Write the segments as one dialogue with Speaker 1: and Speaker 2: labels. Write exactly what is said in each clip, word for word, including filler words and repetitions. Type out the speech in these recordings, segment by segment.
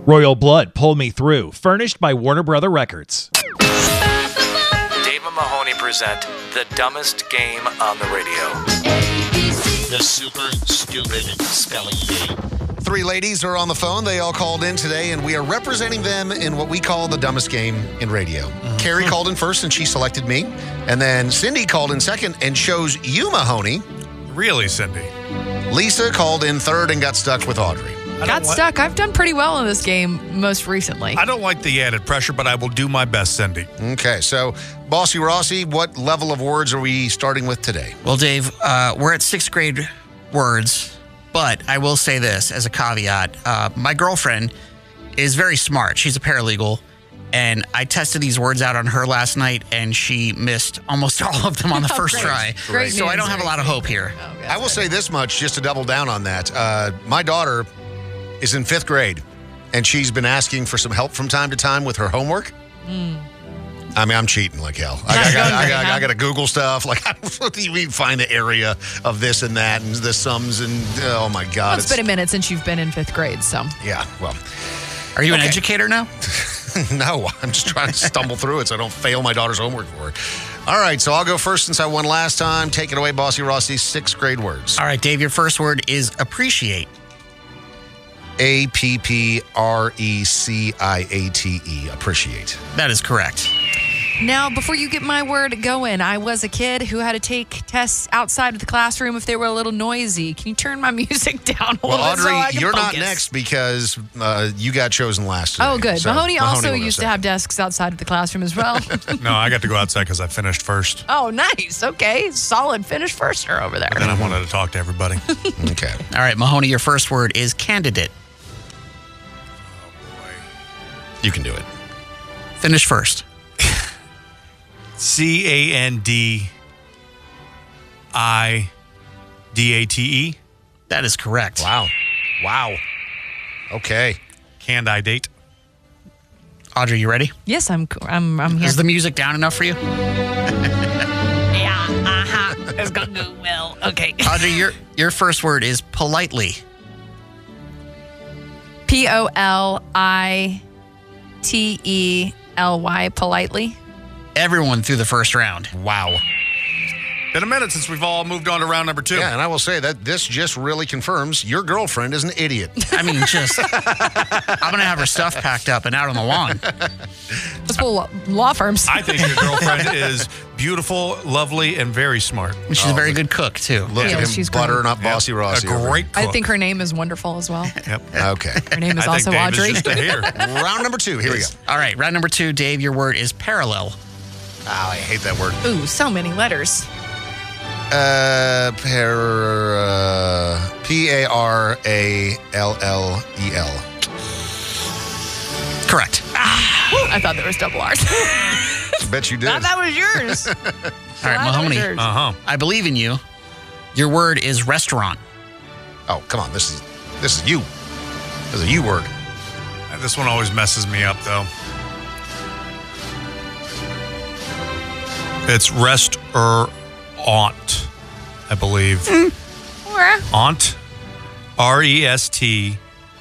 Speaker 1: Royal Blood, Pull Me Through, furnished by Warner Brother Records.
Speaker 2: Dave and Mahoney present the dumbest game on the radio.
Speaker 3: The Super Stupid Spelling Bee.
Speaker 4: Three ladies are on the phone. They all called in today, and we are representing them in what we call the dumbest game in radio. Mm-hmm. Carrie called in first, and she selected me. And then Cindy called in second and chose you, Mahoney.
Speaker 5: Really, Cindy?
Speaker 4: Lisa called in third and got stuck with Audrey.
Speaker 6: Got stuck. I've done pretty well in this game most recently.
Speaker 5: I don't like the added pressure, but I will do my best, Cindy.
Speaker 4: Okay, so Bossy Rossi, what level of words are we starting with today?
Speaker 3: Well, Dave, uh, we're at sixth grade words, but I will say this as a caveat. Uh, my girlfriend is very smart. She's a paralegal, and I tested these words out on her last night, and she missed almost all of them on the first
Speaker 6: Great.
Speaker 3: try.
Speaker 6: Great
Speaker 3: so
Speaker 6: news,
Speaker 3: I don't have a lot of hope here.
Speaker 6: Oh,
Speaker 4: I will say this much, just to double down on that. Uh, my daughter is in fifth grade, and she's been asking for some help from time to time with her homework. Mm. I mean, I'm cheating like hell. I, I, got, I, got, I got to Google stuff. Like, I don't even find the area of this and that and the sums and, oh, my God.
Speaker 6: Well, it's, it's been a minute since you've been in fifth grade, so.
Speaker 4: Yeah, well.
Speaker 3: Are you
Speaker 4: okay.
Speaker 3: an educator now?
Speaker 4: No, I'm just trying to stumble through it so I don't fail my daughter's homework for her. All right, so I'll go first since I won last time. Take it away, Bossy Rossi, sixth grade words.
Speaker 3: All right, Dave, your first word is appreciate.
Speaker 4: A P P R E C I A T E, appreciate.
Speaker 3: That is correct.
Speaker 6: Now, before you get my word going, I was a kid who had to take tests outside of the classroom if they were a little noisy. Can you turn my music down a
Speaker 4: well,
Speaker 6: little bit
Speaker 4: Audrey,
Speaker 6: so I can
Speaker 4: you're
Speaker 6: focus?
Speaker 4: not next because uh, you got chosen last today.
Speaker 6: Oh, good.
Speaker 4: So
Speaker 6: Mahoney, also
Speaker 4: will go
Speaker 6: used to
Speaker 4: second.
Speaker 6: have desks outside of the classroom as well.
Speaker 5: No, I got to go outside because I finished first.
Speaker 6: Oh, nice. Okay. Solid finish firster over there.
Speaker 5: But then I wanted to talk to everybody.
Speaker 4: Okay.
Speaker 3: All right, Mahoney, your first word is candidate.
Speaker 4: You can do it.
Speaker 3: Finish first.
Speaker 5: C A N D I D A T E.
Speaker 3: That is correct.
Speaker 4: Wow. Wow. Okay.
Speaker 5: Candidate.
Speaker 3: Audrey, you ready?
Speaker 6: Yes, I'm I'm I'm here.
Speaker 3: Is the music down enough for you?
Speaker 6: Yeah, uh-huh. It's going to go well. Okay.
Speaker 3: Audrey, your your first word is politely.
Speaker 6: P O L I T E L Y, politely.
Speaker 3: Everyone through the first round.
Speaker 4: Wow.
Speaker 5: Been a minute since we've all moved on to round number two.
Speaker 4: Yeah, and I will say that this just really confirms your girlfriend is an idiot.
Speaker 3: I mean, just, I'm going to have her stuff packed up and out on the lawn.
Speaker 6: Let's pull law, law firms.
Speaker 5: I think your girlfriend is beautiful, lovely, and very smart.
Speaker 3: And she's
Speaker 4: Oh,
Speaker 3: a very good cook, too.
Speaker 4: Look
Speaker 6: Yeah,
Speaker 4: at him
Speaker 6: she's
Speaker 4: buttering
Speaker 6: great.
Speaker 4: up Bossy
Speaker 5: Yep.
Speaker 4: Rossi.
Speaker 5: A
Speaker 4: over
Speaker 5: great cook.
Speaker 6: I think her name is wonderful as well.
Speaker 5: Yep.
Speaker 4: here. Okay.
Speaker 6: Her name is
Speaker 5: I
Speaker 6: also
Speaker 5: think Dave
Speaker 6: Audrey.
Speaker 5: is just a hair.
Speaker 4: Round number two. Here we go.
Speaker 3: All right, round number two, Dave, your word is parallel.
Speaker 4: Oh, I hate that word.
Speaker 6: Ooh, so many letters.
Speaker 4: Uh, par, uh, P A R A L L E L.
Speaker 3: Correct.
Speaker 6: I thought there was double R's.
Speaker 4: Bet you did.
Speaker 6: Thought that was yours.
Speaker 3: All right, Mahoney,
Speaker 5: Uh-huh.
Speaker 3: I believe in you. Your word is restaurant.
Speaker 4: Oh, come on. This is this is you. This is a you word.
Speaker 5: This one always messes me up, though. It's restaurant, I believe. Aunt. R E S T.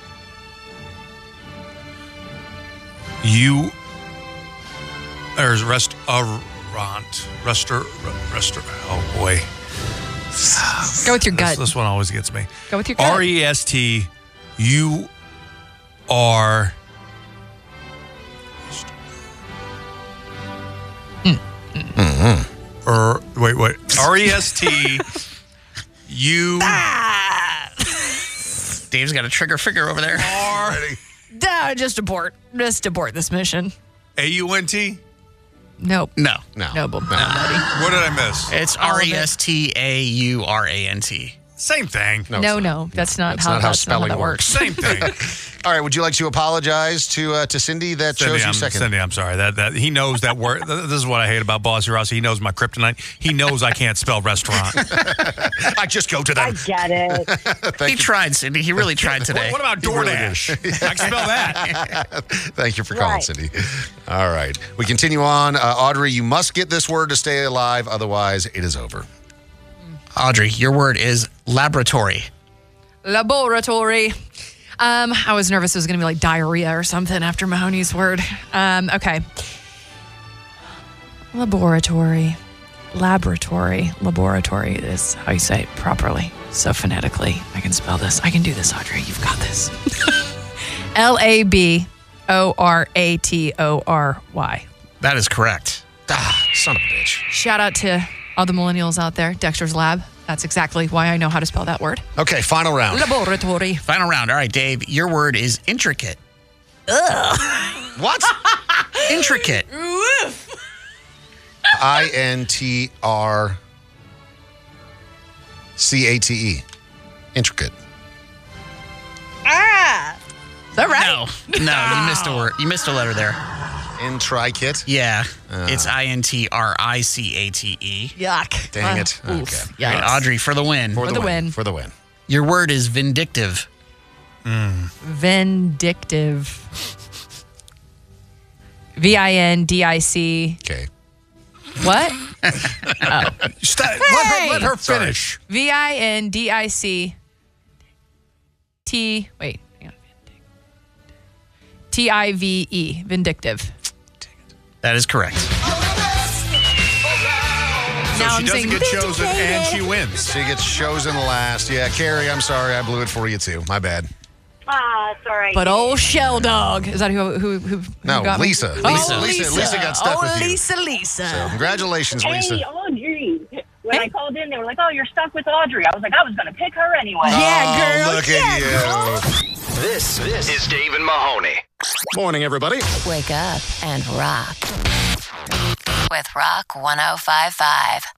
Speaker 5: You. There's restaurant. Restaurant. Restaurant. Oh, boy.
Speaker 6: Go with your gut.
Speaker 5: This, this one always gets me.
Speaker 6: Go with your gut.
Speaker 5: R E S T U R.
Speaker 4: Mm-hmm.
Speaker 5: Or wait, wait. R E S T U
Speaker 3: Dave's got a trigger finger over there.
Speaker 5: R
Speaker 6: Duh, just abort. Just abort this mission.
Speaker 5: A U N T.
Speaker 6: Nope.
Speaker 3: No.
Speaker 4: No.
Speaker 6: Noble.
Speaker 4: No.
Speaker 5: What did I miss?
Speaker 3: It's
Speaker 6: All of
Speaker 3: R
Speaker 6: it.
Speaker 3: E S T A U R A N T.
Speaker 5: Same thing.
Speaker 4: No,
Speaker 6: No,
Speaker 4: it's
Speaker 6: no, that's not
Speaker 4: That's
Speaker 6: how
Speaker 4: not how
Speaker 6: that's not
Speaker 4: spelling
Speaker 6: that works.
Speaker 5: Same thing.
Speaker 4: All right. Would you like to apologize to uh, to Cindy that
Speaker 5: Cindy,
Speaker 4: chose you
Speaker 5: I'm,
Speaker 4: second?
Speaker 5: Cindy, I'm sorry. That that he knows that word. This is what I hate about Bossy Rossi. He knows my kryptonite. He knows I can't spell restaurant.
Speaker 4: I just go to
Speaker 7: I
Speaker 4: them.
Speaker 7: get it.
Speaker 4: Thank
Speaker 3: He
Speaker 4: you.
Speaker 3: tried, Cindy. He really tried today.
Speaker 5: What about DoorDash? I can spell that.
Speaker 4: Thank you for calling,
Speaker 7: Right.
Speaker 4: Cindy. All right. We continue on. Uh, Audrey, you must get this word to stay alive. Otherwise, it is over.
Speaker 3: Audrey, your word is laboratory.
Speaker 6: Laboratory. Um, I was nervous it was going to be like diarrhea or something after Mahoney's word. Um, okay. Laboratory. Laboratory. Laboratory is how you say it properly. So phonetically, I can spell this. I can do this, Audrey. You've got this. L A B O R A T O R Y.
Speaker 3: That is correct.
Speaker 4: Ah, son of a bitch.
Speaker 6: Shout out to all the millennials out there. Dexter's Lab. That's exactly why I know how to spell that word.
Speaker 4: Okay, final round.
Speaker 6: Laboratory.
Speaker 3: Final round. All right, Dave, your word is intricate.
Speaker 4: What?
Speaker 3: Intricate.
Speaker 4: I N T R C A T E. Intricate.
Speaker 6: Is that right?
Speaker 3: No, no, you missed a word. You missed a letter there.
Speaker 4: Intricate.
Speaker 3: Yeah, it's I N T R I C A T E.
Speaker 6: Yuck.
Speaker 4: Dang
Speaker 6: Uh,
Speaker 4: it.
Speaker 6: oof.
Speaker 4: Okay.
Speaker 3: All right, Audrey, for the win.
Speaker 4: For,
Speaker 6: For
Speaker 4: the,
Speaker 6: the
Speaker 4: win.
Speaker 6: win.
Speaker 4: For the win.
Speaker 3: Your word is vindictive.
Speaker 6: Vindictive. V I N D I C.
Speaker 4: Okay.
Speaker 6: What?
Speaker 5: Stop, let her, let her
Speaker 4: Sorry.
Speaker 5: finish.
Speaker 6: V I N D I C. T. Wait. hang on. T I V E. Vindictive.
Speaker 3: That is correct.
Speaker 5: So
Speaker 6: Now
Speaker 5: she
Speaker 6: I'm
Speaker 5: doesn't
Speaker 6: saying
Speaker 5: get chosen and she
Speaker 6: vindicated.
Speaker 5: wins.
Speaker 4: She gets chosen last. Yeah, Carrie, I'm sorry. I blew it for you too. My bad.
Speaker 7: Ah, it's all right.
Speaker 6: But old Shell Dog. Is that who who who, who
Speaker 4: No,
Speaker 6: got me?
Speaker 4: Lisa.
Speaker 6: Oh,
Speaker 4: Lisa. Lisa. Lisa got stuck
Speaker 6: oh,
Speaker 4: with you.
Speaker 6: Lisa, Lisa.
Speaker 4: So, congratulations, Lisa.
Speaker 7: Hey, Audrey. When
Speaker 6: Hey.
Speaker 7: I called in, they were like, oh, you're stuck with Audrey. I was like, I was going to pick her anyway.
Speaker 6: Yeah, girl.
Speaker 4: Oh, look
Speaker 6: yeah,
Speaker 4: at
Speaker 6: girl.
Speaker 4: you.
Speaker 8: This, this is Dave and Mahoney.
Speaker 4: Morning, everybody.
Speaker 9: Wake up and rock with Rock one oh five five.